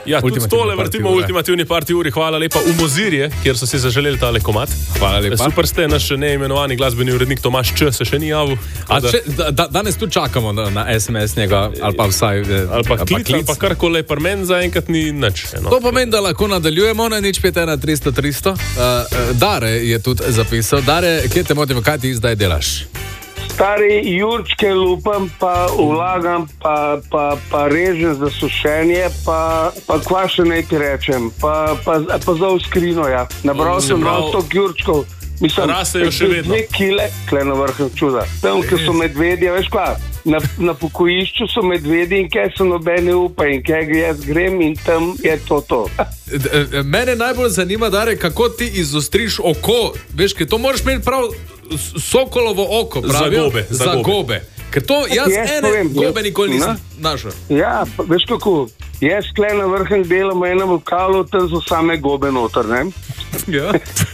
Ja, tudi tole vrtimo v ultimativni party uri. Hvala lepa v Mozirje, kjer so si zaželeli tale komad. Hvala lepa. Super ste, naš neimenovani glasbeni urednik Tomaž Č. se še ni javil. Danes tu čakamo na SMS njega, ali pa vsaj... Ali pa klic, ali pa karkoli, par men zaenkrat ni nič. To pomeni, da lahko nadaljujemo na nič 5 1 300 300. Dare je tudi zapisal. Dare, kje te motim, kaj ti zdaj delaš? Stari jurčke lupam, pa vlagam, pa režem za sušenje, pa kva še nekaj rečem, pa za uskrino, ja. Nabral sem tok jurčkov. Mislim, rasejo še vedno. 2 kile, kle na vrhu čuda. Tam, ko so medvedje, veš kva, na pokojišču so medvedje in kaj so nobene upa in kaj jaz grem in tam je to. Mene najbolj zanima, Dare, kako ti izostriš oko, veš, ker to moraš imeti prav sokolovo oko, pravijo. Za gobe. Ker to jaz gobe nikoli nisem našel. Ja, veš kako, jaz kle na vrhu delam v enem lokalu, tam so same gobe noter, ne? Ja.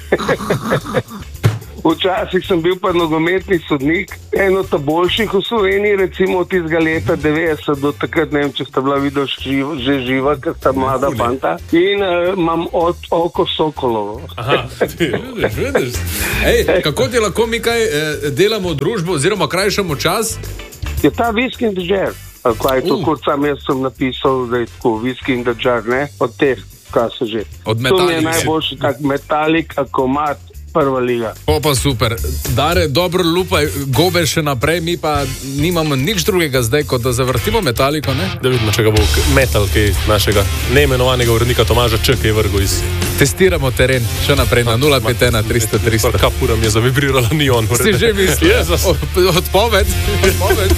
Včasih sem bil pa nogometni sodnik, eno ta boljših v Sloveniji, recimo od tistega leta 90 do takrat, ne vem, če sta bila video že živa, ker sta mlada fanta, in imam oko sokolovo. Aha, vidiš. Ej, kako ti lahko mi kaj delamo družbo oziroma krajšamo čas? Je ta Whisky in the Jar, ali kaj je to, kot sam jaz sem napisal, da je tako Whisky in the Jar, ne, od teh, kaj so že. Od Metallica. To je najboljši tak Metallica, komad, prva liga. Pa super. Dare, dobro lupaj gobe še naprej, mi pa nimamo nič drugega zdaj, kot da zavrtimo Metallico, ne? Da vidimo, če ga bo metal, kaj našega neimenovanega urednika Tomaža Č, ki je vrgo iz... Testiramo teren, še naprej na 051 300 300. Kapura mi je zavibrirala, ni on. Si že mislil? Jezus. Odpoved.